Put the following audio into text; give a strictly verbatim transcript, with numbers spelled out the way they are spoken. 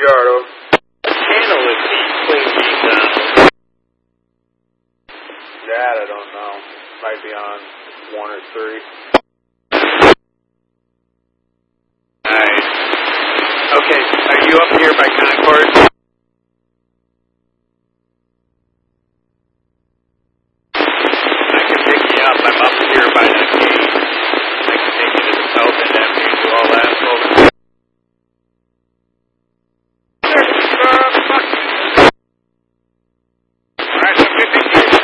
Fajardo. Channel is the Queen Bee sound. That I don't know. Might be on one or three. Nice. Okay, are you up here by Concord?